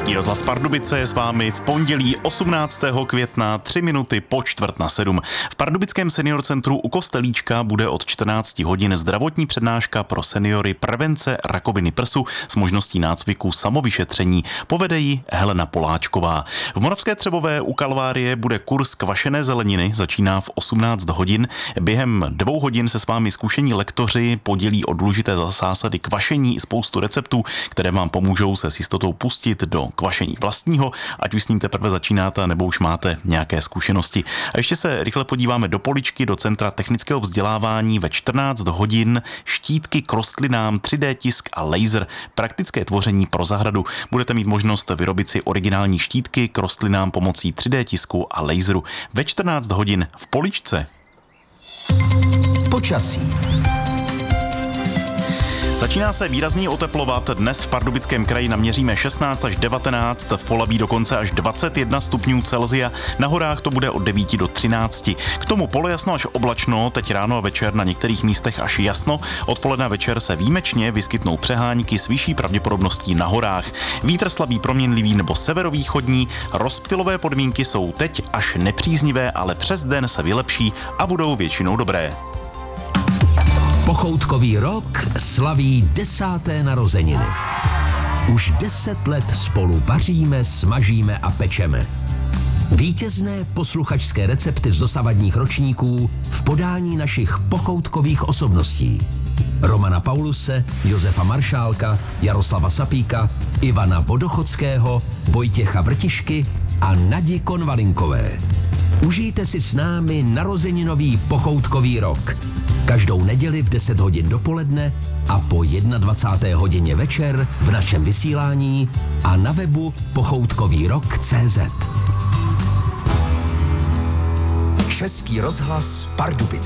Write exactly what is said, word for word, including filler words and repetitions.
Český rozhlas Pardubice je s vámi v pondělí osmnáctého května tři minuty po čtvrt na sedm. V pardubickém senior centru u Kostelíčka bude od čtrnácti hodin zdravotní přednáška pro seniory prevence rakoviny prsu s možností nácviku samovyšetření. Povede ji Helena Poláčková. V Moravské Třebové u Kalvárie bude kurz kvašené zeleniny, začíná v osmnáct hodin. Během dvou hodin se s vámi zkušení lektoři podělí o důležité zásady kvašení i spoustu receptů, které vám pomůžou se s jistotou pustit do kvašení vlastního, ať už s ním teprve začínáte, nebo už máte nějaké zkušenosti. A ještě se rychle podíváme do Poličky, do Centra technického vzdělávání ve čtrnáct hodin. Štítky k rostlinám, tři dé tisk a laser, praktické tvoření pro zahradu. Budete mít možnost vyrobit si originální štítky k rostlinám pomocí tři dé tisku a laseru. Ve čtrnáct hodin v Poličce. Počasí. Začíná se výrazně oteplovat. Dnes v Pardubickém kraji naměříme šestnáct až devatenáct, v Polabí dokonce až dvacet jedna stupňů Celsia. Na horách to bude od devíti do třinácti. K tomu polojasno až oblačno, teď ráno a večer na některých místech až jasno. Odpoledne a večer se výjimečně vyskytnou přehánky s vyšší pravděpodobností na horách. Vítr slabý, proměnlivý nebo severovýchodní. Rozptylové podmínky jsou teď až nepříznivé, ale přes den se vylepší a budou většinou dobré. Pochoutkový rok slaví desáté narozeniny. Už deset let spolu vaříme, smažíme a pečeme. Vítězné posluchačské recepty z dosavadních ročníků v podání našich pochoutkových osobností. Romana Pauluse, Josefa Maršálka, Jaroslava Sapíka, Ivana Vodochodského, Vojtěcha Vrtišky a Nadi Konvalinkové. Užijte si s námi narozeninový pochoutkový rok. Každou neděli v deset hodin dopoledne a po dvacáté jedné hodině večer v našem vysílání a na webu pochoutkový rok tečka cé zet. Český rozhlas Pardubice.